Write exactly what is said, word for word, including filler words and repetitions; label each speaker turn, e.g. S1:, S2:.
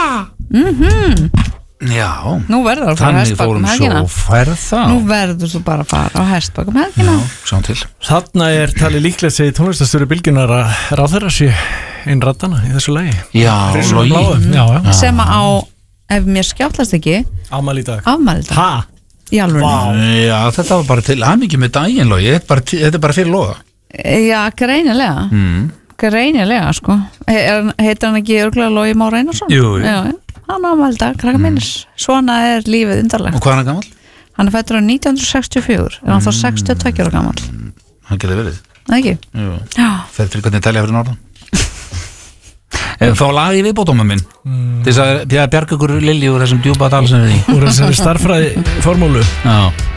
S1: Mhm.
S2: Já,
S1: nú verður að fara á hestbak um helgina.
S2: Þannig fórum svo færð það.
S1: Nú verður þú bara að fara á hestbak um helgina.
S2: Já, sjáum til.
S3: Þarna er talið líklegt segir tónlistastjóri Bylgjunnar að ráðherra sé einn raddana í þessu lagi.
S2: Já,
S3: Logi. Já, já.
S1: Sem á, ef mér skjáttlast ekki,
S3: afmæli í dag.
S1: Afmæli í dag.
S3: Ha?
S1: Í alveg.
S2: Já, þetta var bara til hamingju með daginn, Logi. Þetta er bara, þetta er bara fyrir Loga.
S1: Já, greinilega.
S2: Mm.
S1: Greinilega, sko. He- Heitir hann ekki örugglega Logi Már Einarsson?
S2: Jú, jú.
S1: Já, já. Hann á afmæli í dag, krakka minnis. Svona er lífið undarlegt.
S2: Og hvað er hann gamall?
S1: Hann er fættur á nítján hundruð sextíu og fjögur. Er hann þá sextíu og tveggja ára gamall?
S2: Hann getur verið.
S1: Nei, ekki?
S2: Jú.
S1: Já.
S2: Fer til hvernig telja fyrir norðan. Ef fá lag í viðbótum minn til þess að bjarga ykkur Lilju úr þessum djúpa dal sem við í.
S3: Úr þessari starffræði formúlu.
S2: Já.